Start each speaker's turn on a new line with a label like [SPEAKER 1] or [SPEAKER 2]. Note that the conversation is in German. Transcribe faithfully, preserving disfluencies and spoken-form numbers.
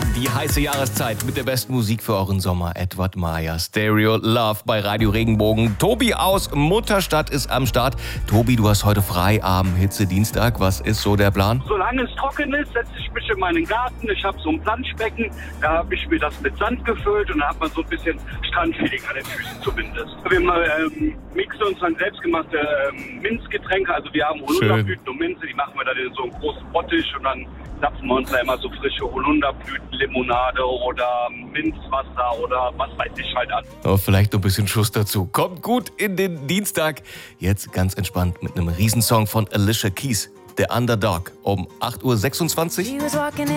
[SPEAKER 1] Die heiße Jahreszeit mit der besten Musik für euren Sommer. Edward Maya, Stereo Love bei Radio Regenbogen. Tobi aus Mutterstadt ist am Start. Tobi, du hast heute frei am Hitze-Dienstag. Was ist so der Plan?
[SPEAKER 2] Solange es trocken ist, setze ich mich in meinen Garten. Ich habe so ein Planschbecken. Da habe ich mir das mit Sand gefüllt und da hat man so ein bisschen Strandfeeling an den Füßen zumindest. Wir ähm, mixen uns dann selbstgemachte ähm, Minzgetränke. Also wir haben Holunderblüten und Minze. Die machen wir dann in so einen großen Bottich und dann zapfen wir uns da immer so frische Holunderblütenlimonade oder Minzwasser oder was weiß ich halt an.
[SPEAKER 1] Oh, vielleicht noch ein bisschen Schuss dazu. Kommt gut in den Dienstag. Jetzt ganz entspannt mit einem Riesensong von Alicia Keys, der Underdog, um acht Uhr sechsundzwanzig.